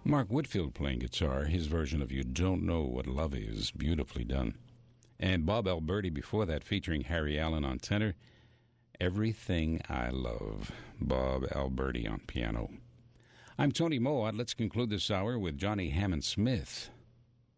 Mark Whitfield playing guitar, his version of You Don't Know What Love Is, beautifully done. And Bob Alberti before that, featuring Harry Allen on tenor, Everything I Love, Bob Alberti on piano. I'm Tony Mowat. Let's conclude this hour with Johnny Hammond Smith.